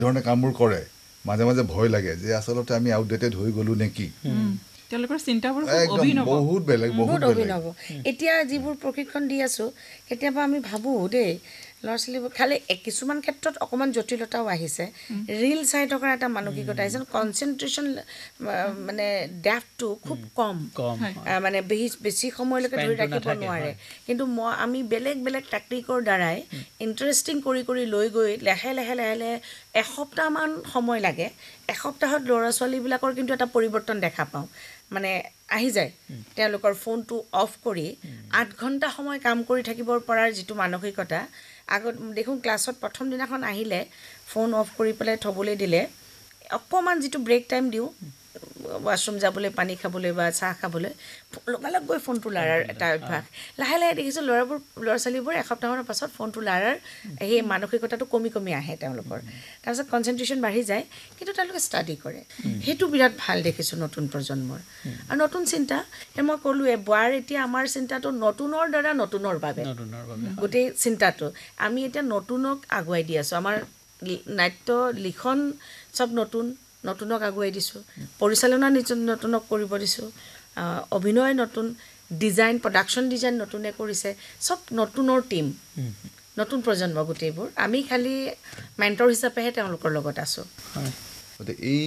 ধৰণে কামবোৰ কৰে মাজে মাজে ভয় লাগে যে আচলতে আমি আউটডেটেড হৈ গ'লো নেকি তেওঁলোকৰ চিন্তাবোৰ বহুত বেলেগ বহুত অভিনৱ এতিয়া যিবোৰ প্ৰশিক্ষণ দি আছোঁ কেতিয়াবা আমি ভাবোঁ দেই ল'ৰা ছোৱালীবোৰ খালি কিছুমান ক্ষেত্ৰত অকণমান জটিলতাও আহিছে ৰিল চাই থকাৰ এটা মানসিকতা আহিছে কনচেনট্ৰেশ্যন মানে ডেপথটো খুব কম মানে বেছি সময়লৈকে ধৰি ৰাখিব নোৱাৰে কিন্তু আমি বেলেগ বেলেগ টেকনিকৰ দ্বাৰাই ইণ্টাৰেষ্টিং কৰি লৈ গৈ লাহে লাহে এসপ্তাহমান সময় লাগে এসপ্তাহত ল'ৰা ছোৱালীবিলাকৰ কিন্তু এটা পৰিৱৰ্তন দেখা পাওঁ মানে আহি যায় তেওঁলোকৰ ফোনটো অফ কৰি 8 ঘণ্টা সময় কাম কৰি থাকিব পৰাৰ যিটো মানসিকতা আগত দেখোন ক্লাছত প্ৰথম দিনাখন আহিলে ফোন অফ কৰি পেলাই থ'বলৈ দিলে অকণমান যিটো ব্ৰেক টাইম দিওঁ ৱাশ্বৰুম যাবলৈ পানী খাবলৈ বা চাহ খাবলৈ লগালগ গৈ ফোনটো লাৰাৰ এটা অভ্যাস লাহে লাহে দেখিছোঁ ল'ৰা ছোৱালীবোৰ এসপ্তাহমানৰ পাছত ফোনটো লাৰাৰ সেই মানসিকতাটো কমি আহে তেওঁলোকৰ তাৰপিছত কনচেনট্ৰেশ্যন বাঢ়ি যায় কিন্তু তেওঁলোকে ষ্টাডি কৰে সেইটো বিৰাট ভাল দেখিছোঁ নতুন প্ৰজন্মৰ আৰু নতুন চিন্তা মই ক'লোৱে বোৱাৰ এতিয়া আমাৰ চিন্তাটো নতুনৰ দ্বাৰা নতুনৰ বাবে গোটেই চিন্তাটো আমি এতিয়া নতুনক আগুৱাই দি আছোঁ আমাৰ নাট্য লিখন চব নতুনক আগুৱাই দিছোঁ পৰিচালনা নতুনক কৰিব দিছোঁ অভিনয় নতুন ডিজাইন প্ৰডাকশ্যন ডিজাইন নতুনে কৰিছে চব নতুনৰ টীম নতুন প্ৰজন্ম গোটেইবোৰ আমি খালি মেণ্টৰ হিচাপেহে তেওঁলোকৰ লগত আছোঁ গতিকে এই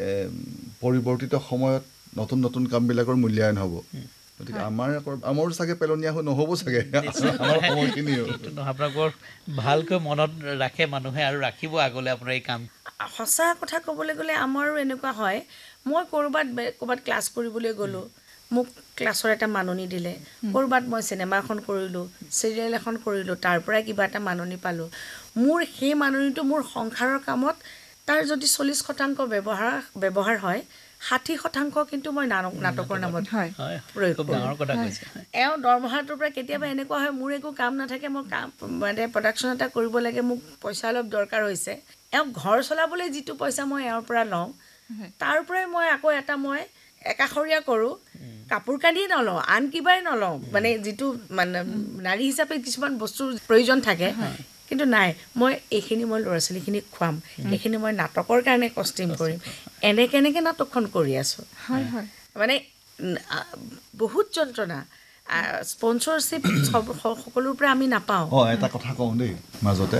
পৰিৱৰ্তিত সময়ত নতুন নতুন কামবিলাকৰ মূল্যায়ন হ'ব গতিকে আমাৰো চাগে পেলনীয়া নহ'ব চাগে আমাৰ সময়খিনিও আপোনালোকৰ ভালকৈ মনত ৰাখে মানুহে আৰু ৰাখিব আগলৈ আপোনাৰ এই কাম সঁচা কথা ক'বলৈ গ'লে আমাৰো এনেকুৱা হয় মই ক'ৰবাত ক্লাছ কৰিবলৈ গ'লোঁ মোক ক্লাছৰ এটা মাননি দিলে ক'ৰবাত মই চিনেমা এখন কৰিলোঁ চিৰিয়েল এখন কৰিলোঁ তাৰ পৰাই কিবা এটা মাননি পালোঁ মোৰ সেই মাননিটো মোৰ সংসাৰৰ কামত তাৰ যদি 40% ব্যৱহাৰ হয় 60% কিন্তু মই নাটকৰ নামত প্ৰয়োগ কৰোঁ এওঁ দৰমহাটোৰ পৰা কেতিয়াবা এনেকুৱা হয় মোৰ একো কাম নাথাকে মই মানে প্ৰডাকশ্যন এটা কৰিব লাগে মোক পইচা অলপ দৰকাৰ হৈছে এওঁ ঘৰ চলাবলৈ যিটো পইচা মই এওঁৰ পৰা লওঁ তাৰ পৰাই মই আকৌ এটা মই একাষৰীয়া কৰোঁ কাপোৰ কানিয়ে নলওঁ আন কিবাই নলওঁ মানে যিটো মানে নাৰী হিচাপে কিছুমান বস্তুৰ প্ৰয়োজন থাকে কিন্তু নাই মই এইখিনি মই ল'ৰা ছোৱালীখিনিক খুৱাম এইখিনি মই নাটকৰ কাৰণে কষ্টিম কৰিম এনেকৈ নাটকখন কৰি আছোঁ মানে বহুত যন্ত্ৰণা স্পনচৰশ্বিপ সকলোৰ পৰা আমি নাপাওঁ এটা কথা কওঁ দেই মাজতে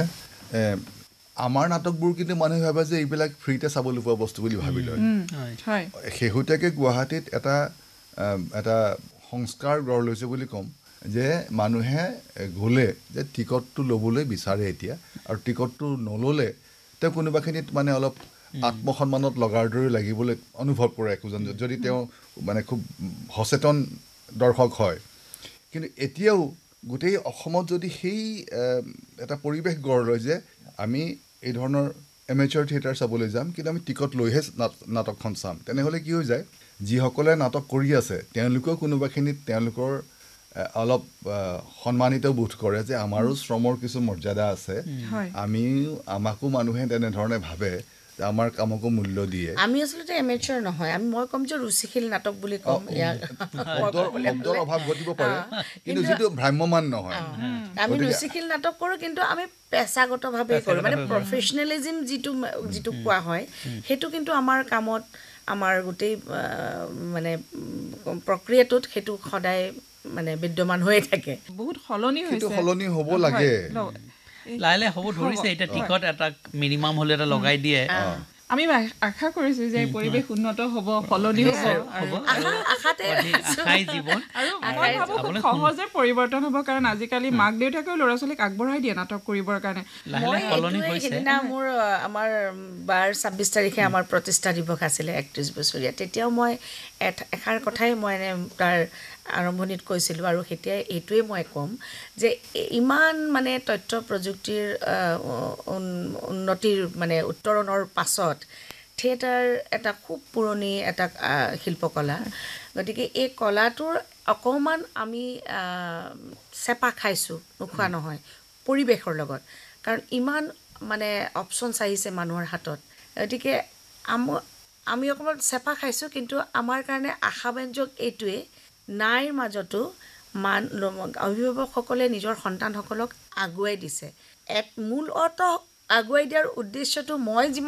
আমাৰ নাটকবোৰ কিন্তু মানুহে ভাবে যে এইবিলাক ফ্ৰীতে চাবলৈ পোৱা বস্তু বুলি ভাবি লয় শেহতীয়াকৈ গুৱাহাটীত এটা সংস্কাৰ গঢ় লৈছে বুলি ক'ম যে মানুহে গ'লে যে টিকটটো ল'বলৈ বিচাৰে এতিয়া আৰু টিকটটো নল'লে তেওঁ কোনোবাখিনিত মানে অলপ আত্মসন্মানত লগাৰ দৰে লাগিবলৈ অনুভৱ কৰে একোজন যদি তেওঁ মানে খুব সচেতন দৰ্শক হয় কিন্তু এতিয়াও গোটেই অসমত যদি সেই এটা পৰিৱেশ গঢ় লয় যে আমি এই ধৰণৰ এমেচাৰ থিয়েটাৰ চাবলৈ যাম কিন্তু আমি টিকট লৈহে নাটকখন চাম তেনেহ'লে কি হৈ যায় যিসকলে নাটক কৰি আছে তেওঁলোকেও কোনোবাখিনিত তেওঁলোকৰ অলপ সন্মানিত বোধ কৰে যে আমাৰো শ্ৰমৰ কিছু মৰ্যাদা আছে আমাকো মানুহে তেনেধৰণে ভাবে যে আমাৰ কামকো মূল্য দিয়ে আমি আচলতে এমেচাৰ নহয় মই ক'ম যে ৰুচিশীল নাটক বুলি ক'ম শব্দৰ অভাৱ ঘটিব পাৰে কিন্তু যিটো ভ্ৰাম্যমান নহয় আমি ৰুচিশীল নাটক কৰোঁ কিন্তু আমি পেছাগতভাৱে কৰোঁ মানে প্ৰফেচনেলিজিম যিটো কোৱা হয় সেইটো কিন্তু আমাৰ কামত আমাৰ গোটেই মানে প্ৰক্ৰিয়াটোত সেইটো সদায় মানে বিদ্যমান হৈয়ে থাকে বহুত সলনি হ'ব লাগে লাহে লাহে হ'ব ধৰিছে এতিয়া টিকট এটা মিনিমাম হ'লে এটা লগাই দিয়ে আমি আশা কৰিছোঁ যে পৰিৱেশ উন্নত হ'ব সলনি হ'ব আশাই জীৱন আৰু মই ভাবোঁ খুব সহজে পৰিৱৰ্তন হ'ব কাৰণ আজিকালি মাক দেউতাকেও ল'ৰা ছোৱালীক আগবঢ়াই দিয়ে নাটক কৰিবৰ কাৰণে সেইদিনা আমাৰ 26 তাৰিখে আমাৰ প্ৰতিষ্ঠা দিৱস আছিলে 31 বছৰীয়া তেতিয়াও মই এষাৰ কথাই মই তাৰ আৰম্ভণিত কৈছিলোঁ আৰু এতিয়া এইটোৱে মই ক'ম যে ইমান মানে তথ্য প্ৰযুক্তিৰ উন্নতিৰ মানে উত্তৰণৰ পাছত থিয়েটাৰ এটা খুব পুৰণি এটা শিল্পকলা গতিকে এই কলাটোৰ অকণমান আমি চেপা খাইছোঁ নোখোৱা নহয় পৰিৱেশৰ লগত কাৰণ ইমান মানে অপশ্যনছ আহিছে মানুহৰ হাতত গতিকে আমি অকণমান চেপা খাইছোঁ কিন্তু আমাৰ কাৰণে আশাব্যঞ্জক এইটোৱে নাইৰ মাজতো অভিভাৱকসকলে নিজৰ সন্তানসকলক আগুৱাই দিছে মূলতঃ আগুৱাই দিয়াৰ উদ্দেশ্যটো মই যিমান